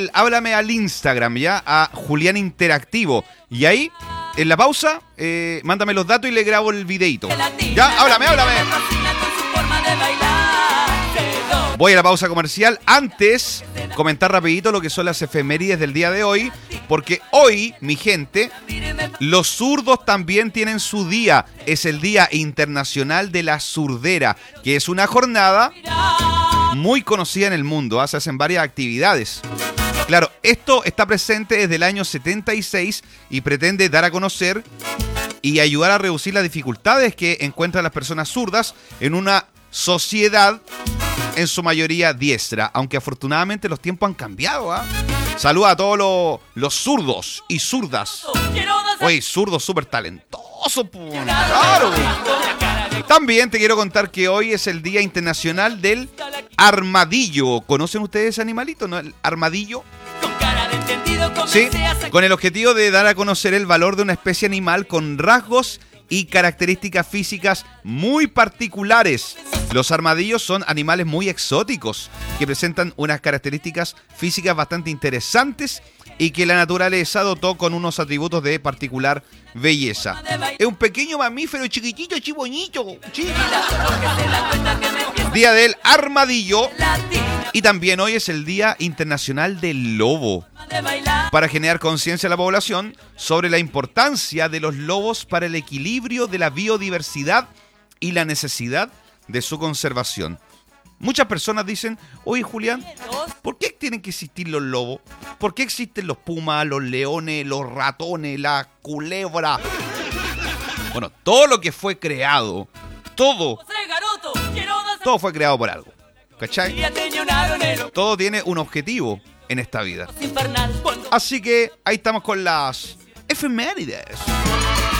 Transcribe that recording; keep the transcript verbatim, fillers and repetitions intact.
al háblame al Instagram, ya, a Julián Interactivo. Y ahí, en la pausa, eh, mándame los datos y le grabo el videito. Ya, háblame, háblame. Voy a la pausa comercial. Antes, comentar rapidito lo que son las efemérides del día de hoy, porque hoy, mi gente, los zurdos también tienen su día. Es el Día Internacional de la Surdera, que es una jornada muy conocida en el mundo, ¿eh? Se hacen varias actividades. Claro, esto está presente desde el año setenta y seis y pretende dar a conocer y ayudar a reducir las dificultades que encuentran las personas zurdas en una sociedad en su mayoría diestra, aunque afortunadamente los tiempos han cambiado. ¿eh? Saluda a todos los, los zurdos y zurdas. Oye, zurdos súper talentosos, claro. También te quiero contar que hoy es el Día Internacional del Armadillo. ¿Conocen ustedes ese animalito, no? El armadillo. Sí, con el objetivo de dar a conocer el valor de una especie animal con rasgos y características físicas muy particulares. Los armadillos son animales muy exóticos que presentan unas características físicas bastante interesantes y que la naturaleza dotó con unos atributos de particular belleza. Es un pequeño mamífero chiquitito, chiboñito. Día del armadillo. Y también hoy es el Día Internacional del Lobo, para generar conciencia a la población sobre la importancia de los lobos para el equilibrio de la biodiversidad y la necesidad de su conservación. Muchas personas dicen, oye Julián, ¿por qué tienen que existir los lobos? ¿Por qué existen los pumas, los leones, los ratones, la culebra? Bueno, todo lo que fue creado, todo, todo fue creado por algo. ¿Cachai? Todo tiene un objetivo en esta vida. Así que ahí estamos con las efemérides.